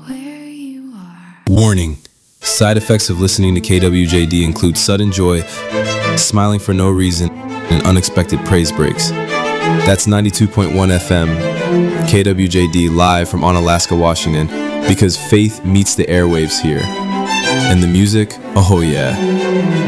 Warning. Side effects of listening to KWJD include sudden joy, smiling for no reason, and unexpected praise breaks. That's 92.1 FM, KWJD live from Onalaska, Washington, because faith meets the airwaves here. And the music, oh yeah.